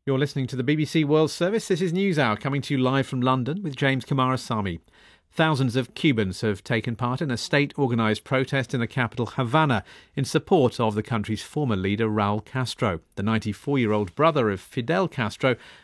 You're listening to the BBC World Service. This is NewsHour coming to you live from London with James Kamarasamy. Thousands of Cubans have taken part in a state-organised protest in the capital Havana in support of the country's former leader Raul Castro. The 94-year-old brother of Fidel Castro